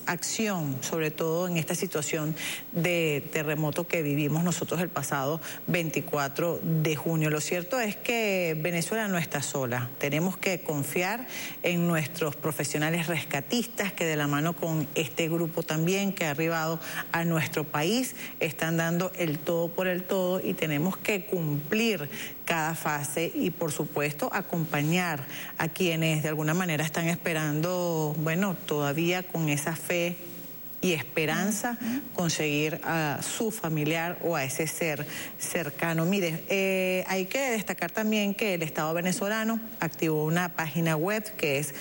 acción, sobre todo en esta situación de terremoto que vivimos nosotros el pasado 24 de junio. Lo cierto es que Venezuela no está sola. Tenemos que confiar en nuestros profesionales rescatistas que de la mano con este grupo también que ha arribado a nuestro país están dando el todo por el todo y tenemos que cumplir cada fase y por supuesto acompañar a quienes de alguna manera están esperando, bueno, todavía con esa fe y esperanza conseguir a su familiar o a ese ser cercano. Mire, hay que destacar también que el Estado venezolano activó una página web que es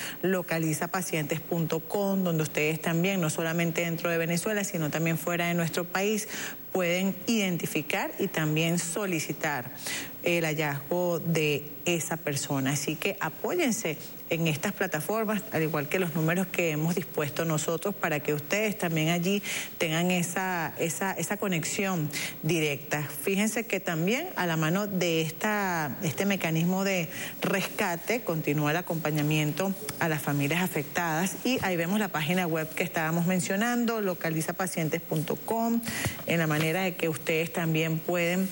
localizapacientes.com, donde ustedes también, no solamente dentro de Venezuela, sino también fuera de nuestro país, pueden identificar y también solicitar el hallazgo de esa persona. Así que apóyense en estas plataformas, al igual que los números que hemos dispuesto nosotros, para que ustedes también allí tengan esa conexión directa. Fíjense que también a la mano de este mecanismo de rescate continúa el acompañamiento a las familias afectadas y ahí vemos la página web que estábamos mencionando, localizapacientes.com, en la manera de que ustedes también pueden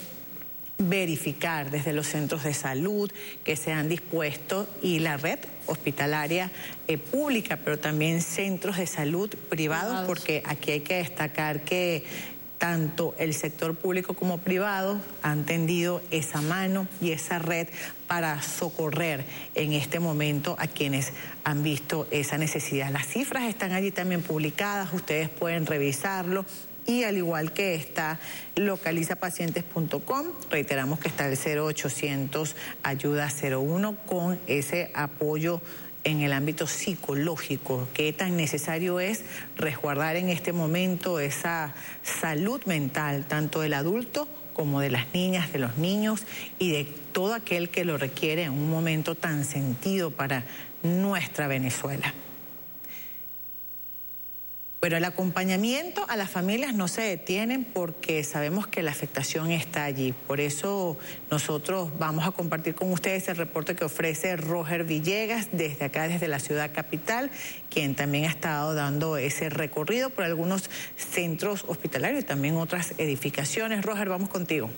verificar desde los centros de salud que se han dispuesto y la red hospitalaria pública, pero también centros de salud privados, porque aquí hay que destacar que tanto el sector público como privado han tendido esa mano y esa red para socorrer en este momento a quienes han visto esa necesidad. Las cifras están allí también publicadas, ustedes pueden revisarlo. Y al igual que está localizapacientes.com, reiteramos que está el 0800 Ayuda 01 con ese apoyo en el ámbito psicológico. Qué tan necesario es resguardar en este momento esa salud mental, tanto del adulto como de las niñas, de los niños y de todo aquel que lo requiere en un momento tan sentido para nuestra Venezuela. Bueno, el acompañamiento a las familias no se detiene porque sabemos que la afectación está allí. Por eso nosotros vamos a compartir con ustedes el reporte que ofrece Roger Villegas desde acá, desde la ciudad capital, quien también ha estado dando ese recorrido por algunos centros hospitalarios y también otras edificaciones. Roger, vamos contigo.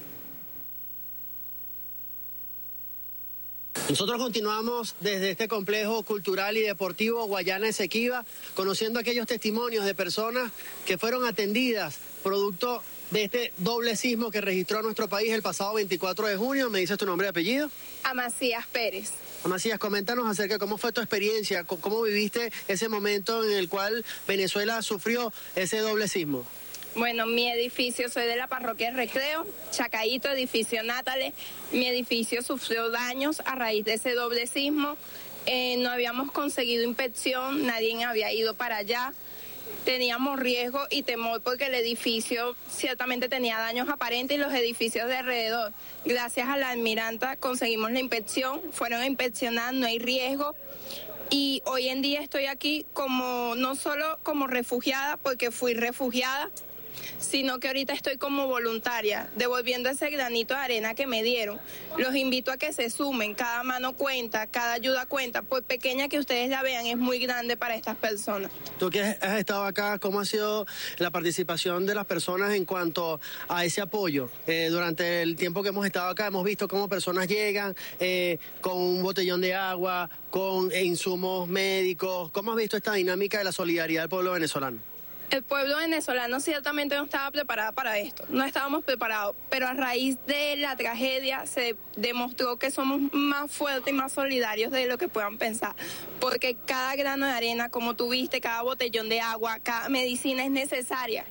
Nosotros continuamos desde este complejo cultural y deportivo Guayana Esequiba, conociendo aquellos testimonios de personas que fueron atendidas producto de este doble sismo que registró nuestro país el pasado 24 de junio. ¿Me dices tu nombre y apellido? Amacías Pérez. Amacías, coméntanos acerca de cómo fue tu experiencia, cómo viviste ese momento en el cual Venezuela sufrió ese doble sismo. Bueno, mi edificio, soy de la parroquia Recreo, Chacaíto, edificio Natales. Mi edificio sufrió daños a raíz de ese doble sismo. No habíamos conseguido inspección, nadie había ido para allá. Teníamos riesgo y temor porque el edificio ciertamente tenía daños aparentes y los edificios de alrededor. Gracias a la almiranta conseguimos la inspección, fueron a inspeccionar, no hay riesgo. Y hoy en día estoy aquí como no solo como refugiada, porque fui refugiada, sino que ahorita estoy como voluntaria, devolviendo ese granito de arena que me dieron. Los invito a que se sumen, cada mano cuenta, cada ayuda cuenta, por pequeña que ustedes la vean, es muy grande para estas personas. Tú que has estado acá, ¿cómo ha sido la participación de las personas en cuanto a ese apoyo? Durante el tiempo que hemos estado acá hemos visto cómo personas llegan con un botellón de agua, con insumos médicos. ¿Cómo has visto esta dinámica de la solidaridad del pueblo venezolano? El pueblo venezolano ciertamente no estaba preparado para esto, no estábamos preparados, pero a raíz de la tragedia se demostró que somos más fuertes y más solidarios de lo que puedan pensar, porque cada grano de arena, como tú viste, cada botellón de agua, cada medicina es necesaria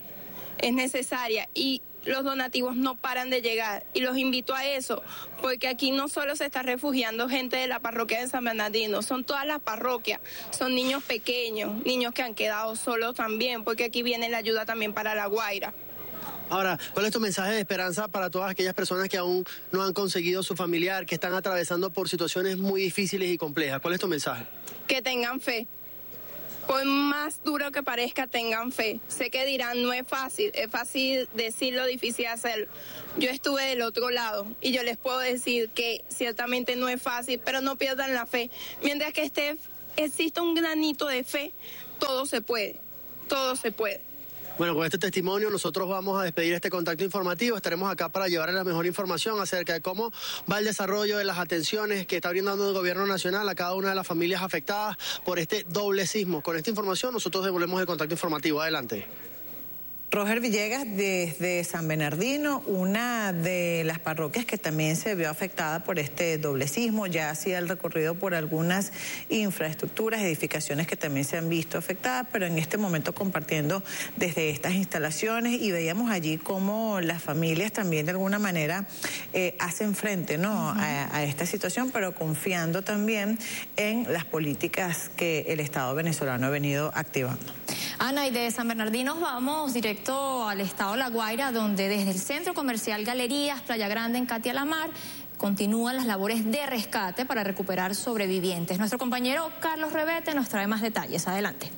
y los donativos no paran de llegar y los invito a eso, porque aquí no solo se está refugiando gente de la parroquia de San Bernardino, son todas las parroquias, son niños pequeños, niños que han quedado solos también, porque aquí viene la ayuda también para La Guaira. Ahora, ¿cuál es tu mensaje de esperanza para todas aquellas personas que aún no han conseguido su familiar, que están atravesando por situaciones muy difíciles y complejas? ¿Cuál es tu mensaje? Que tengan fe. Por más duro que parezca, tengan fe. Sé que dirán, no es fácil decirlo, difícil hacerlo. Yo estuve del otro lado y yo les puedo decir que ciertamente no es fácil, pero no pierdan la fe. Mientras que exista un granito de fe, todo se puede. todo se puede. Bueno, con este testimonio nosotros vamos a despedir este contacto informativo. Estaremos acá para llevarle la mejor información acerca de cómo va el desarrollo de las atenciones que está brindando el gobierno nacional a cada una de las familias afectadas por este doble sismo. Con esta información nosotros devolvemos el contacto informativo. Adelante. Roger Villegas, desde San Bernardino, una de las parroquias que también se vio afectada por este doble sismo, ya hacía el recorrido por algunas infraestructuras, edificaciones que también se han visto afectadas, pero en este momento compartiendo desde estas instalaciones, y veíamos allí cómo las familias también de alguna manera hacen frente, ¿no?, a esta situación, pero confiando también en las políticas que el Estado venezolano ha venido activando. Ana, y de San Bernardino vamos directo al estado La Guaira, donde desde el Centro Comercial Galerías Playa Grande en Catia La Mar continúan las labores de rescate para recuperar sobrevivientes. Nuestro compañero Carlos Revete nos trae más detalles. Adelante.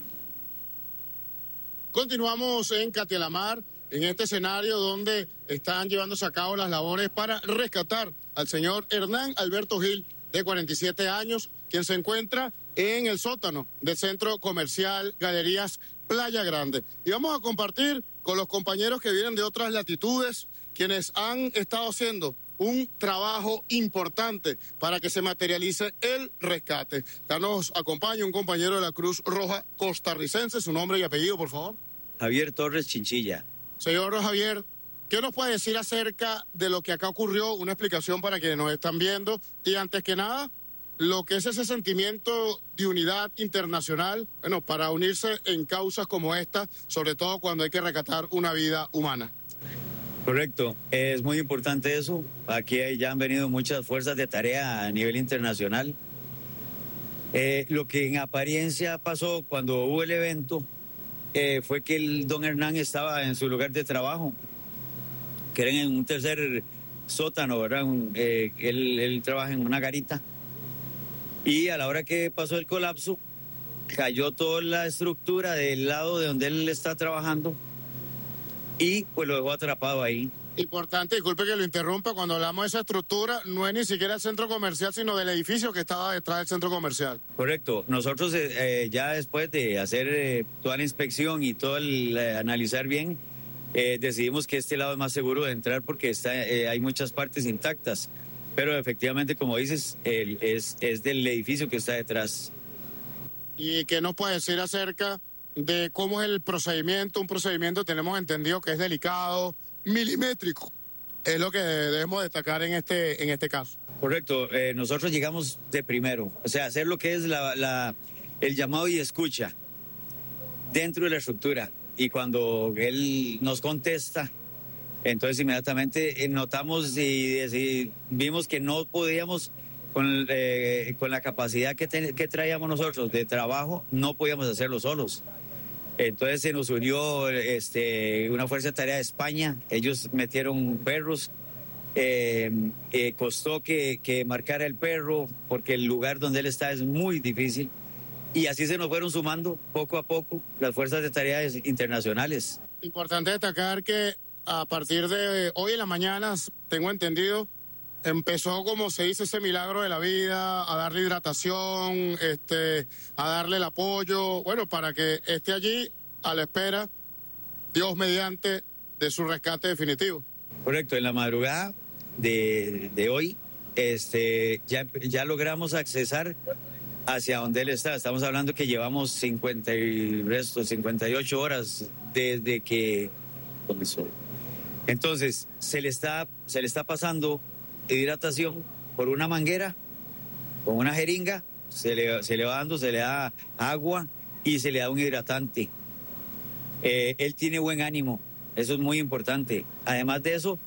Continuamos en Catia La Mar, en este escenario donde están llevándose a cabo las labores para rescatar al señor Hernán Alberto Gil, de 47 años, quien se encuentra en el sótano del Centro Comercial Galerías Playa Grande. Y vamos a compartir con los compañeros que vienen de otras latitudes, quienes han estado haciendo un trabajo importante para que se materialice el rescate. Ya nos acompaña un compañero de la Cruz Roja costarricense, su nombre y apellido, por favor. Javier Torres Chinchilla. Señor Javier, ¿qué nos puede decir acerca de lo que acá ocurrió? Una explicación para quienes nos están viendo. Y antes que nada, lo que es ese sentimiento de unidad internacional, bueno, para unirse en causas como esta, sobre todo cuando hay que rescatar una vida humana. Correcto, es muy importante eso. Aquí ya han venido muchas fuerzas de tarea a nivel internacional. Lo que en apariencia pasó cuando hubo el evento fue que el don Hernán estaba en su lugar de trabajo, que era en un tercer sótano, ¿verdad? Él trabaja en una garita. Y a la hora que pasó el colapso, cayó toda la estructura del lado de donde él está trabajando y pues lo dejó atrapado ahí. Importante, disculpe que lo interrumpa, cuando hablamos de esa estructura, no es ni siquiera el centro comercial, sino del edificio que estaba detrás del centro comercial. Correcto. Nosotros ya después de hacer toda la inspección y todo el analizar bien, decidimos que este lado es más seguro de entrar porque hay muchas partes intactas. Pero efectivamente, como dices, es del edificio que está detrás. ¿Y qué nos puede decir acerca de cómo es el procedimiento? Un procedimiento tenemos entendido que es delicado, milimétrico. Es lo que debemos destacar en este caso. Correcto. Nosotros llegamos de primero. O sea, hacer lo que es el llamado y escucha dentro de la estructura. Y cuando él nos contesta, entonces inmediatamente notamos y vimos que no podíamos, con la capacidad que traíamos nosotros de trabajo, no podíamos hacerlo solos. Entonces se nos unió una fuerza de tarea de España, ellos metieron perros, costó que marcara el perro porque el lugar donde él está es muy difícil, y así se nos fueron sumando poco a poco las fuerzas de tareas internacionales. Importante destacar que a partir de hoy en la mañana, tengo entendido, empezó, como se dice, ese milagro de la vida, a darle hidratación, a darle el apoyo, bueno, para que esté allí a la espera, Dios mediante, de su rescate definitivo. Correcto, en la madrugada de hoy, ya logramos accesar hacia donde él está. Estamos hablando que llevamos 58 horas desde que comenzó. Entonces, se le está pasando hidratación por una manguera, con una jeringa, se le da agua y se le da un hidratante. Él tiene buen ánimo, eso es muy importante. Además de eso,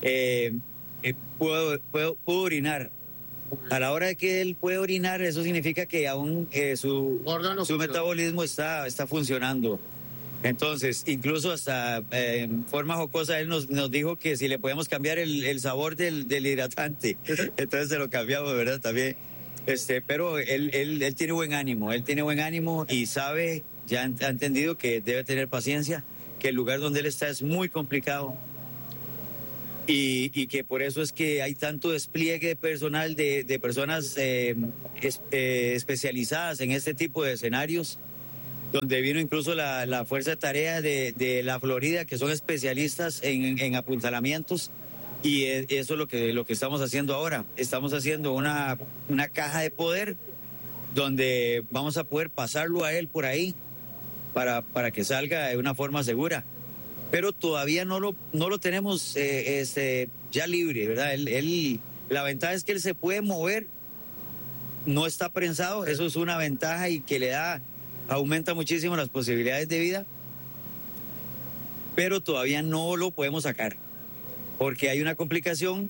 puedo orinar. A la hora de que él puede orinar, eso significa que aún su metabolismo está funcionando. Entonces, incluso hasta en forma jocosa, él nos dijo que si le podíamos cambiar el sabor del hidratante. Entonces se lo cambiamos, ¿verdad? También. Pero él tiene buen ánimo, y sabe, ya ha entendido que debe tener paciencia, que el lugar donde él está es muy complicado. Y que por eso es que hay tanto despliegue de personal, de personas especializadas en este tipo de escenarios, donde vino incluso la Fuerza de Tarea de la Florida, que son especialistas en apuntalamientos, y eso es lo que estamos haciendo ahora. Estamos haciendo una caja de poder donde vamos a poder pasarlo a él por ahí para que salga de una forma segura. Pero todavía no lo tenemos ya libre, ¿verdad? La ventaja es que él se puede mover, no está prensado, eso es una ventaja y que aumenta muchísimo las posibilidades de vida, pero todavía no lo podemos sacar, porque hay una complicación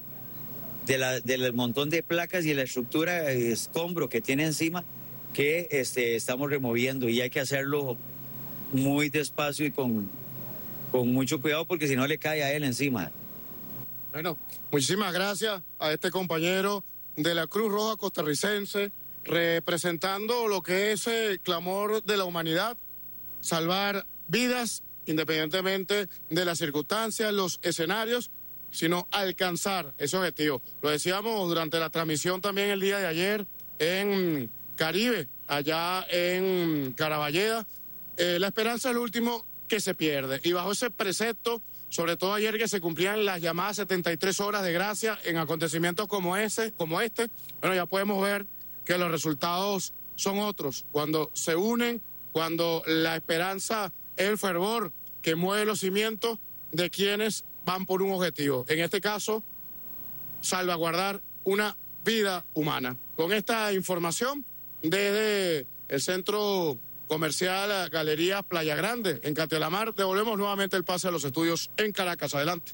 del montón de placas y de la estructura de escombro que tiene encima que estamos removiendo, y hay que hacerlo muy despacio y con mucho cuidado, porque si no le cae a él encima. Bueno, muchísimas gracias a este compañero de la Cruz Roja costarricense, representando lo que es el clamor de la humanidad, salvar vidas independientemente de las circunstancias, los escenarios, sino alcanzar ese objetivo. Lo decíamos durante la transmisión también el día de ayer en Caribe, allá en Caraballeda, la esperanza es lo último que se pierde, y bajo ese precepto, sobre todo ayer que se cumplían las llamadas 73 horas de gracia en acontecimientos como este, bueno, ya podemos ver que los resultados son otros, cuando se unen, cuando la esperanza es el fervor que mueve los cimientos de quienes van por un objetivo, en este caso, salvaguardar una vida humana. Con esta información, desde el Centro Comercial Galerías Playa Grande, en Catelamar, devolvemos nuevamente el pase a los estudios en Caracas. Adelante.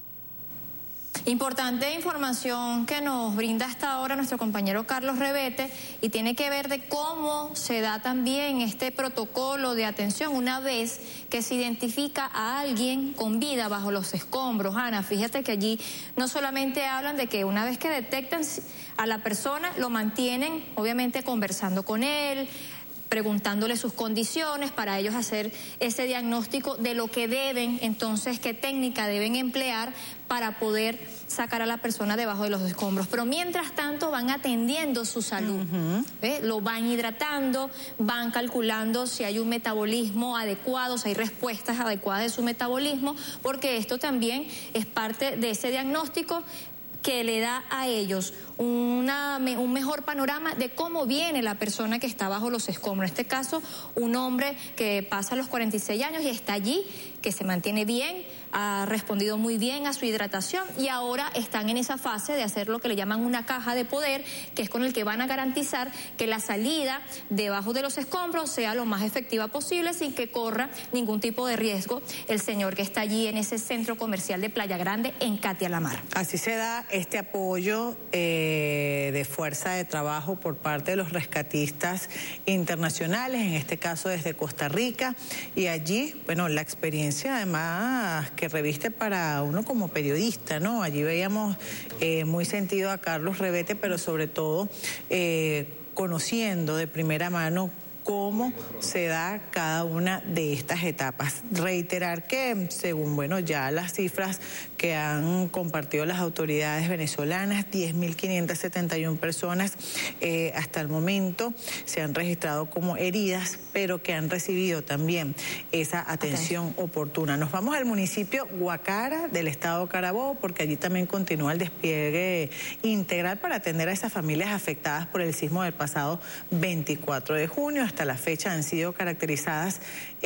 Importante información que nos brinda hasta ahora nuestro compañero Carlos Revete, y tiene que ver de cómo se da también este protocolo de atención una vez que se identifica a alguien con vida bajo los escombros. Ana, fíjate que allí no solamente hablan de que una vez que detectan a la persona, lo mantienen obviamente conversando con él, preguntándole sus condiciones para ellos hacer ese diagnóstico de lo que deben, entonces qué técnica deben emplear para poder sacar a la persona debajo de los escombros. Pero mientras tanto van atendiendo su salud, lo van hidratando, van calculando si hay un metabolismo adecuado, si hay respuestas adecuadas de su metabolismo, porque esto también es parte de ese diagnóstico que le da a ellos un mejor panorama de cómo viene la persona que está bajo los escombros. En este caso, un hombre que pasa los 46 años y está allí, que se mantiene bien, ha respondido muy bien a su hidratación, y ahora están en esa fase de hacer lo que le llaman una caja de poder, que es con el que van a garantizar que la salida debajo de los escombros sea lo más efectiva posible, sin que corra ningún tipo de riesgo el señor que está allí en ese centro comercial de Playa Grande en Catia-La-Mar. Así se da este apoyo de fuerza de trabajo por parte de los rescatistas internacionales, en este caso desde Costa Rica, y allí, bueno, la experiencia además que reviste para uno como periodista, ¿no? Allí veíamos muy sentido a Carlos Revete, pero sobre todo conociendo de primera mano cómo se da cada una de estas etapas. Reiterar que, según, bueno, ya las cifras que han compartido las autoridades venezolanas, 10.571 personas hasta el momento se han registrado como heridas, pero que han recibido también esa atención oportuna. Nos vamos al municipio Guacara del estado Carabobo, porque allí también continúa el despliegue integral para atender a esas familias afectadas por el sismo del pasado 24 de junio. Hasta la fecha han sido caracterizadas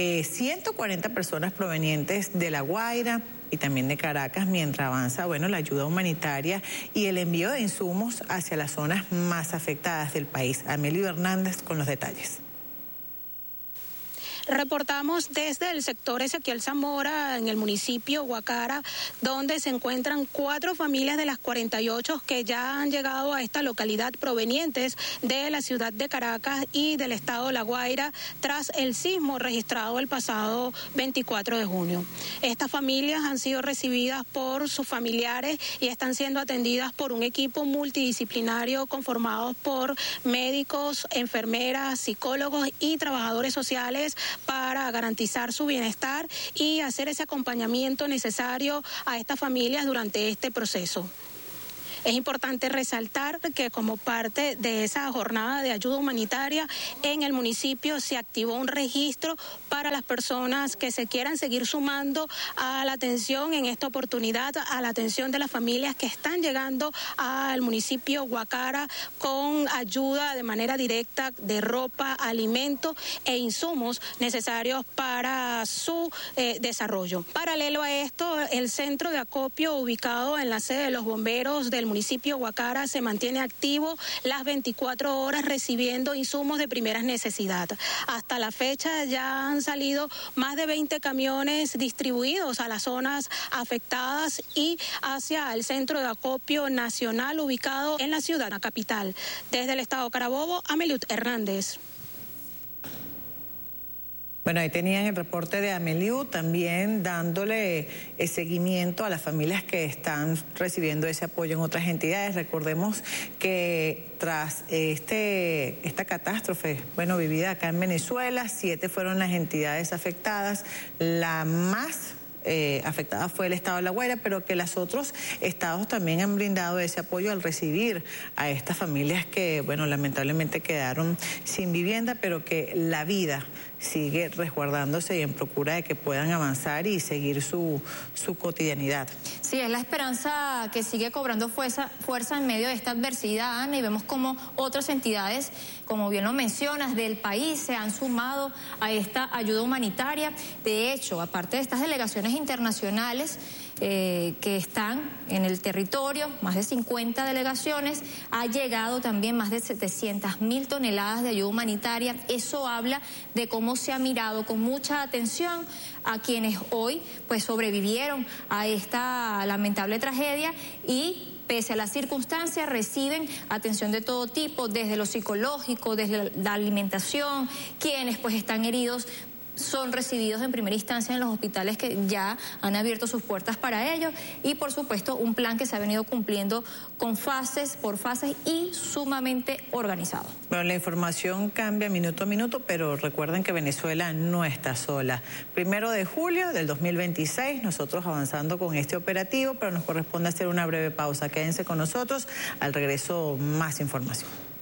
140 personas provenientes de La Guaira y también de Caracas, mientras avanza, bueno, la ayuda humanitaria y el envío de insumos hacia las zonas más afectadas del país. Amelio Hernández con los detalles. Reportamos desde el sector Ezequiel Zamora, en el municipio Guacara, donde se encuentran 4 familias de las 48 que ya han llegado a esta localidad provenientes de la ciudad de Caracas y del estado de La Guaira tras el sismo registrado el pasado 24 de junio. Estas familias han sido recibidas por sus familiares y están siendo atendidas por un equipo multidisciplinario conformado por médicos, enfermeras, psicólogos y trabajadores sociales para garantizar su bienestar y hacer ese acompañamiento necesario a estas familias durante este proceso. Es importante resaltar que como parte de esa jornada de ayuda humanitaria en el municipio se activó un registro para las personas que se quieran seguir sumando a la atención en esta oportunidad, a la atención de las familias que están llegando al municipio Guacara con ayuda de manera directa de ropa, alimentos e insumos necesarios para su desarrollo. Paralelo a esto, el centro de acopio ubicado en la sede de los bomberos del municipio Guacara se mantiene activo las 24 horas recibiendo insumos de primeras necesidades. Hasta la fecha ya han salido más de 20 camiones distribuidos a las zonas afectadas y hacia el centro de acopio nacional ubicado en la ciudad, la capital. Desde el estado Carabobo, Ameliut Hernández. Bueno, ahí tenían el reporte de Ameliu, también dándole seguimiento a las familias que están recibiendo ese apoyo en otras entidades. Recordemos que tras esta catástrofe, vivida acá en Venezuela, 7 fueron las entidades afectadas. La más afectada fue el estado de La Guaira, pero que los otros estados también han brindado ese apoyo al recibir a estas familias que, lamentablemente quedaron sin vivienda, pero que la vida sigue resguardándose y en procura de que puedan avanzar y seguir su cotidianidad. Sí, es la esperanza que sigue cobrando fuerza en medio de esta adversidad, Ana, y vemos como otras entidades, como bien lo mencionas, del país se han sumado a esta ayuda humanitaria. De hecho, aparte de estas delegaciones internacionales que están en el territorio, más de 50 delegaciones, ha llegado también más de 700.000 toneladas de ayuda humanitaria. Eso habla de cómo se ha mirado con mucha atención a quienes hoy sobrevivieron a esta lamentable tragedia y pese a las circunstancias reciben atención de todo tipo, desde lo psicológico, desde la alimentación, quienes están heridos son recibidos en primera instancia en los hospitales que ya han abierto sus puertas para ellos y por supuesto un plan que se ha venido cumpliendo por fases y sumamente organizado. Bueno, la información cambia minuto a minuto, pero recuerden que Venezuela no está sola. 1 de julio del 2026, nosotros avanzando con este operativo, pero nos corresponde hacer una breve pausa. Quédense con nosotros, al regreso más información.